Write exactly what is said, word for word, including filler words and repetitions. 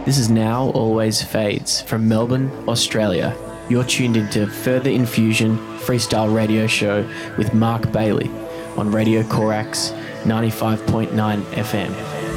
This is Now Always Fades from Melbourne, Australia. You're tuned into Further Infusion Freestyle Radio Show with Mark Bailey on Radio Corax ninety-five point nine F M.